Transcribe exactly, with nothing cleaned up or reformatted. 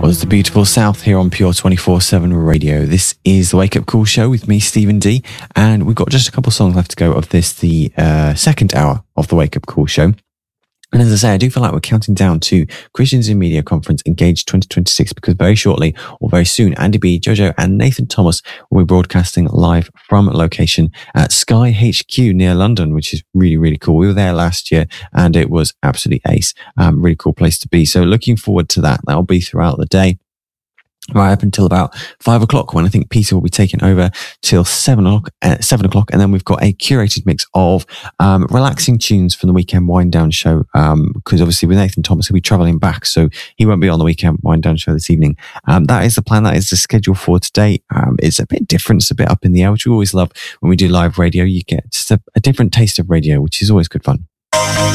Was the beautiful South here on Pure twenty-four seven Radio. This is the Wake Up Call show with me, Stephen D, and we've got just a couple songs left to go of this, the uh, second hour of the Wake Up Call show. And as I say, I do feel like we're counting down to Christians in Media Conference Engage twenty twenty-six, because very shortly, or very soon, Andy B, Jojo and Nathan Thomas will be broadcasting live from location at Sky H Q near London, which is really, really cool. We were there last year and it was absolutely ace. Um, really cool place to be. So looking forward to that. That'll be throughout the day, right up until about five o'clock, when I think Peter will be taking over till seven o'clock. Uh, seven o'clock, and then we've got a curated mix of um, relaxing tunes from the weekend wind down show. Um, because obviously with Nathan Thomas, he'll be travelling back, so he won't be on the weekend wind down show this evening. Um, that is the plan. That is the schedule for today. Um, it's a bit different. It's a bit up in the air, which we always love when we do live radio. You get just a, a different taste of radio, which is always good fun.